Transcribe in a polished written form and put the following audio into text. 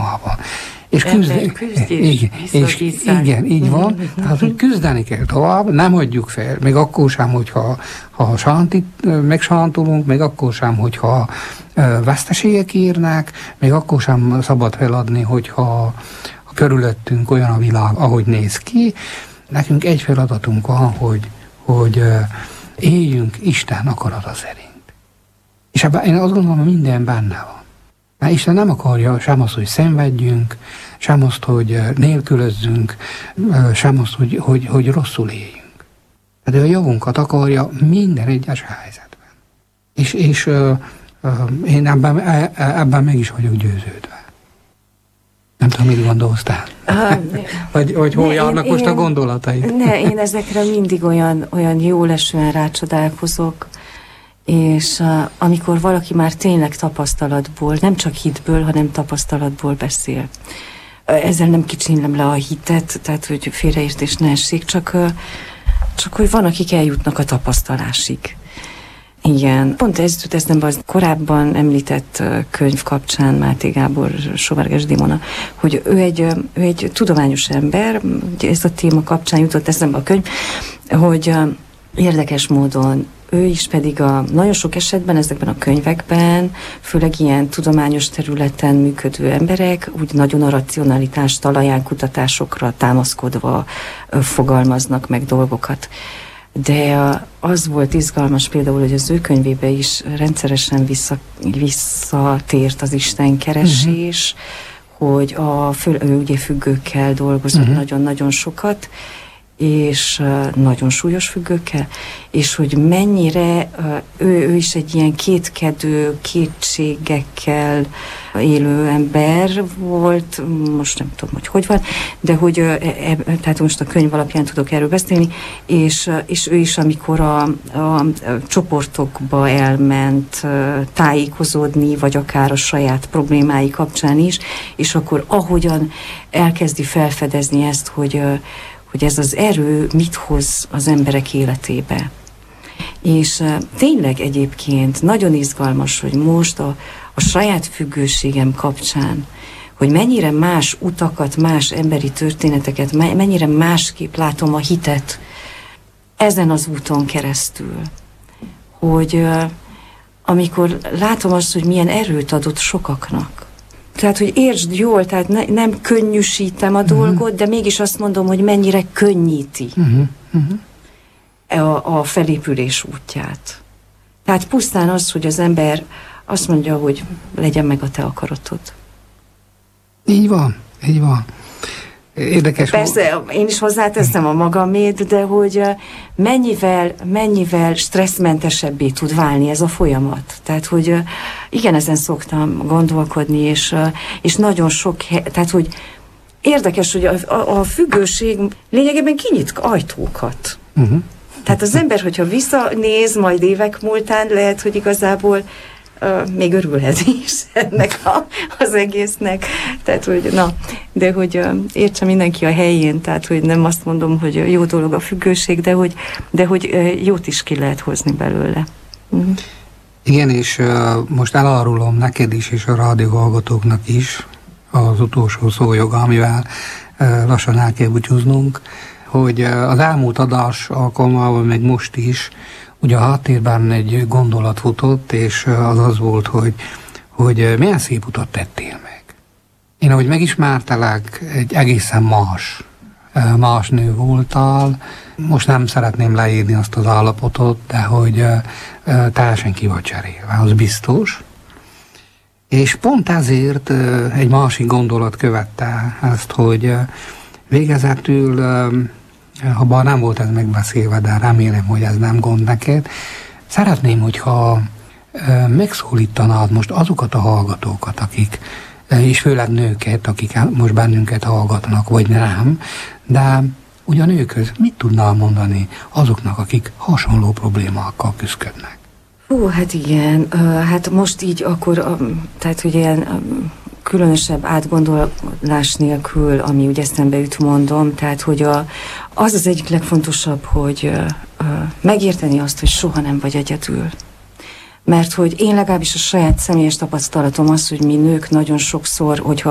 problémával. És igen, így van. Tehát, hogy küzdeni kell tovább, nem hagyjuk fel, még akkor sem, hogyha megsantolunk, még akkor sem, hogyha veszteségek érnek, még akkor sem szabad feladni, hogyha körülöttünk olyan a világ, ahogy néz ki. Nekünk egy feladatunk van, hogy éljünk Isten akarata szerint. És ebben én azt gondolom, hogy minden benne van. Mert Isten nem akarja sem azt, hogy szenvedjünk, sem azt, hogy nélkülözzünk, sem azt, hogy rosszul éljünk. Tehát ő a javunkat akarja minden egyes helyzetben. És én ebben meg is vagyok győződve. Nem tudom, mit gondolsz te? Vagy hol járnak most a gondolataid? Én ezekre mindig olyan jólesően rácsodálkozok, és amikor valaki már tényleg tapasztalatból, nem csak hitből, hanem tapasztalatból beszél. Ezzel nem kicsinlem le a hitet, tehát hogy félreértés ne essék, csak hogy van, akik eljutnak a tapasztalásig. Igen. Pont ez jut eszembe az korábban említett könyv kapcsán Máté Gábor, Sovárgás Dimona, hogy ő egy tudományos ember, ez a téma kapcsán jutott eszembe a könyv, hogy érdekes módon ő is pedig nagyon sok esetben ezekben a könyvekben, főleg ilyen tudományos területen működő emberek úgy nagyon a racionalitás talaján kutatásokra támaszkodva fogalmaznak meg dolgokat. De az volt izgalmas például, hogy az ő könyvébe is rendszeresen visszatért az istenkeresés, hogy ő ugye függőkkel dolgozott nagyon-nagyon sokat, és nagyon súlyos függőkkel, és hogy mennyire ő is egy ilyen kétkedő, kétségekkel élő ember volt, most nem tudom, hogy van, de hogy tehát most a könyv alapján tudok erről beszélni, és ő is, amikor a csoportokba elment tájékozódni, vagy akár a saját problémái kapcsán is, és akkor ahogyan elkezdi felfedezni ezt, hogy ez az erő mit hoz az emberek életébe. És tényleg egyébként nagyon izgalmas, hogy most a saját függőségem kapcsán, hogy mennyire más utakat, más emberi történeteket, mennyire másképp látom a hitet ezen az úton keresztül. Hogy amikor látom azt, hogy milyen erőt adott sokaknak. Tehát, hogy értsd jól, tehát nem könnyűsítem a dolgot, de mégis azt mondom, hogy mennyire könnyíti a felépülés útját. Tehát pusztán az, hogy az ember azt mondja, hogy legyen meg a te akaratod. Így van, így van. Érdekes. Persze, én is hozzáteszem a magamét, de hogy mennyivel stresszmentesebbé tud válni ez a folyamat. Tehát, hogy igen, ezen szoktam gondolkodni, és nagyon sok, tehát, hogy érdekes, hogy a függőség lényegében kinyit ajtókat. Tehát az ember, hogyha visszanéz majd évek múltán, lehet, hogy igazából még örülhet is ennek az egésznek. Tehát, hogy de hogy értse mindenki a helyén, tehát, hogy nem azt mondom, hogy jó dolog a függőség, de hogy jót is ki lehet hozni belőle. Igen, és most elárulom neked is, és a rádióhallgatóknak is az utolsó szójoga, amivel lassan el kell búcsúznunk, hogy az elmúlt adás alkalmával, meg most is, ugye a háttérben egy gondolat futott, és az volt, hogy milyen szép utat tettél meg. Én, ahogy megismertelek, egy egészen más nő voltál. Most nem szeretném leírni azt az állapotot, de hogy teljesen ki vagy cserélve, az biztos. És pont ezért egy másik gondolat követte ezt, hogy végezetül, ha bár nem volt ez megbeszélve, de remélem, hogy ez nem gond neked, szeretném, hogyha megszólítanád most azokat a hallgatókat, akik, és főleg nőket, akik most bennünket hallgatnak, vagy nem, de ugyan őköz mit tudnál mondani azoknak, akik hasonló problémákkal küzdködnek? Hát igen, hát most így akkor, tehát hogy ilyen különösebb átgondolás nélkül, ami úgy eszembe jut, mondom, tehát hogy az az egyik legfontosabb, hogy megérteni azt, hogy soha nem vagy egyedül. Mert hogy én legalábbis a saját személyes tapasztalatom az, hogy mi nők nagyon sokszor, hogyha